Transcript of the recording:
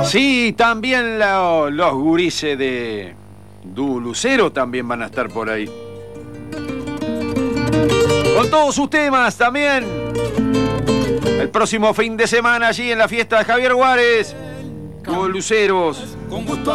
Sí, también los gurises de Dúo Lucero también van a estar por ahí. Con todos sus temas también. El próximo fin de semana allí en la fiesta de Javier Juárez. Dúo Luceros.